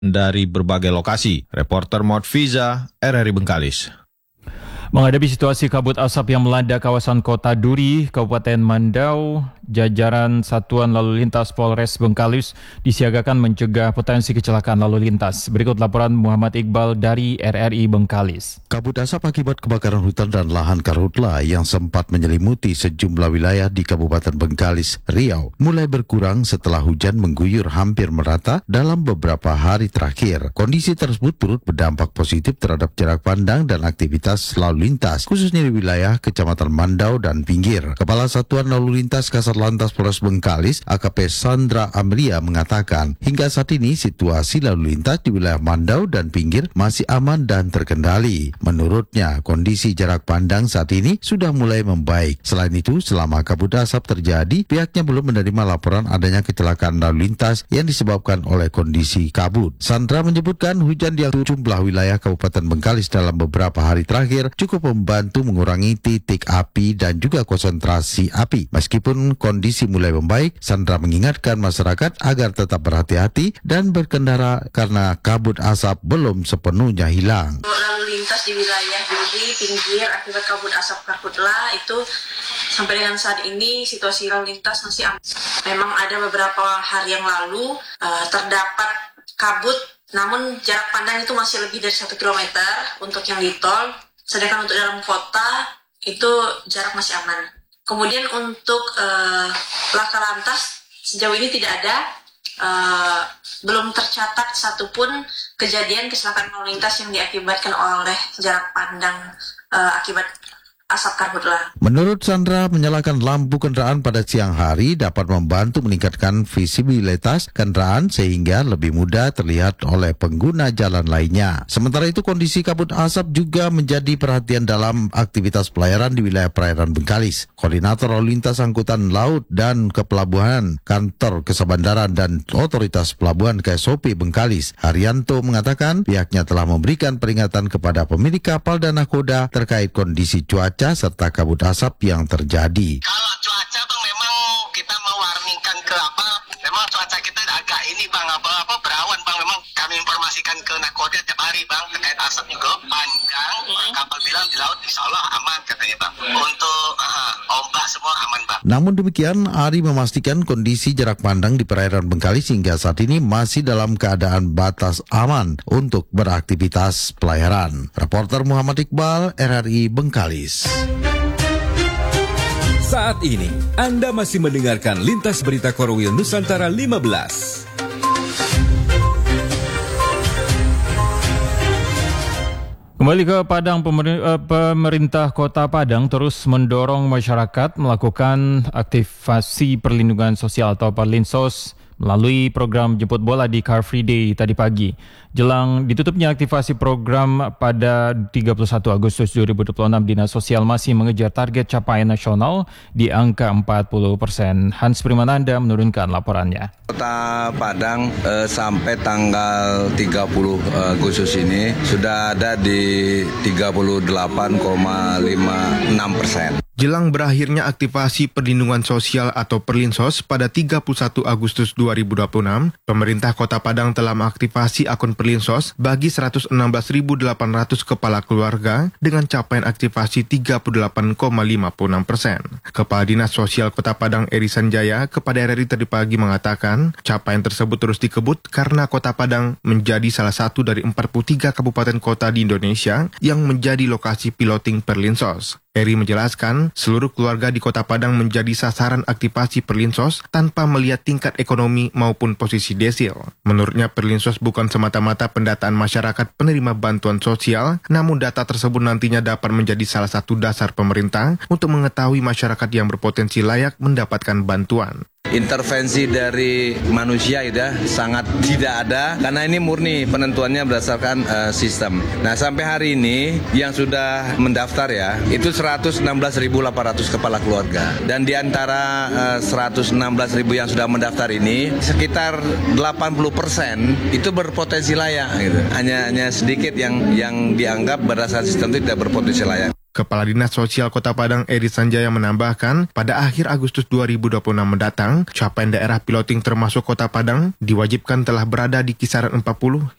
dari berbagai lokasi. Reporter Motfiza, RRI Bengkalis. Menghadapi situasi kabut asap yang melanda kawasan Kota Duri, Kabupaten Mandau, jajaran Satuan Lalu Lintas Polres Bengkalis disiagakan mencegah potensi kecelakaan lalu lintas. Berikut laporan Muhammad Iqbal dari RRI Bengkalis. Kabut asap akibat kebakaran hutan dan lahan karhutla yang sempat menyelimuti sejumlah wilayah di Kabupaten Bengkalis, Riau, mulai berkurang setelah hujan mengguyur hampir merata dalam beberapa hari terakhir. Kondisi tersebut turut berdampak positif terhadap jarak pandang dan aktivitas lalu lintas, khususnya di wilayah Kecamatan Mandau dan Pinggir. Kepala Satuan Lalu Lintas Kasat Lantas Polres Bengkalis, AKP Sandra Amria mengatakan, hingga saat ini situasi lalu lintas di wilayah Mandau dan Pinggir masih aman dan terkendali. Menurutnya, kondisi jarak pandang saat ini sudah mulai membaik. Selain itu, selama kabut asap terjadi, pihaknya belum menerima laporan adanya kecelakaan lalu lintas yang disebabkan oleh kondisi kabut. Sandra menyebutkan hujan di sejumlah wilayah Kabupaten Bengkalis dalam beberapa hari terakhir cukup membantu mengurangi titik api dan juga konsentrasi api. Meskipun kondisi mulai membaik, Sandra mengingatkan masyarakat agar tetap berhati-hati dan berkendara karena kabut asap belum sepenuhnya hilang. Lalu lintas di wilayah Duri, Pinggir akibat kabut asap karhutla itu sampai dengan saat ini situasi lalu lintas masih aman. Memang ada beberapa hari yang lalu terdapat kabut, namun jarak pandang itu masih lebih dari 1 kilometer untuk yang di tol. Sedangkan untuk dalam kota itu jarak masih aman. Kemudian untuk laka lantas sejauh ini tidak ada, belum tercatat satupun kejadian kecelakaan lalu lintas yang diakibatkan oleh jarak pandang akibat asap karhutla. Menurut Sandra, menyalakan lampu kendaraan pada siang hari dapat membantu meningkatkan visibilitas kendaraan sehingga lebih mudah terlihat oleh pengguna jalan lainnya. Sementara itu, kondisi kabut asap juga menjadi perhatian dalam aktivitas pelayaran di wilayah perairan Bengkalis. Koordinator Lalu Lintas Angkutan Laut dan Kepelabuhan Kantor Kesabandaran dan Otoritas Pelabuhan KSOP Bengkalis, Haryanto, mengatakan pihaknya telah memberikan peringatan kepada pemilik kapal dan nakoda terkait kondisi cuaca serta kabut asap yang terjadi. Kalau cuaca bang memang kita mewarningkan ke memang cuaca kita agak ini bang berawan bang, memang kami informasikan ke nakoda tiap hari bang terkait asap juga panjang. Kapal bilang di laut insya Allah aman katanya bang. Untuk ombak semua aman bang. Namun demikian, Ari memastikan kondisi jarak pandang di perairan Bengkalis hingga saat ini masih dalam keadaan batas aman untuk beraktivitas pelayaran. Reporter Muhammad Iqbal, RRI Bengkalis. Saat ini, Anda masih mendengarkan Lintas Berita Korwil Nusantara 15. Kembali ke Padang, pemerintah Kota Padang terus mendorong masyarakat melakukan aktivasi perlindungan sosial atau Perlinsos melalui program jemput bola di Car Free Day tadi pagi. Jelang ditutupnya aktivasi program pada 31 Agustus 2026, Dinas Sosial masih mengejar target capaian nasional di angka 40%. Hans Primananda menurunkan laporannya. Kota Padang sampai tanggal 30 Agustus ini sudah ada di 38,56%. Jelang berakhirnya aktivasi perlindungan sosial atau Perlinsos pada 31 Agustus 2026, pemerintah Kota Padang telah mengaktifasi akun Perlinsos bagi 116.800 kepala keluarga dengan capaian aktivasi 38,56%. Kepala Dinas Sosial Kota Padang Eri Sanjaya kepada RRI tadi pagi mengatakan, capaian tersebut terus dikebut karena Kota Padang menjadi salah satu dari 43 kabupaten kota di Indonesia yang menjadi lokasi piloting Perlinsos. Eri menjelaskan, seluruh keluarga di Kota Padang menjadi sasaran aktivasi Perlinsos tanpa melihat tingkat ekonomi maupun posisi desil. Menurutnya, Perlinsos bukan semata-mata pendataan masyarakat penerima bantuan sosial, namun data tersebut nantinya dapat menjadi salah satu dasar pemerintah untuk mengetahui masyarakat yang berpotensi layak mendapatkan bantuan. Intervensi dari manusia sangat tidak ada karena ini murni penentuannya berdasarkan sistem. Nah, sampai hari ini yang sudah mendaftar itu 116.800 kepala keluarga, dan di antara 116.000 yang sudah mendaftar ini sekitar 80% itu berpotensi layak gitu. Hanya sedikit yang dianggap berdasarkan sistem itu tidak berpotensi layak. Kepala Dinas Sosial Kota Padang Edi Sanjaya menambahkan, pada akhir Agustus 2026 mendatang, capaian daerah piloting termasuk Kota Padang diwajibkan telah berada di kisaran 40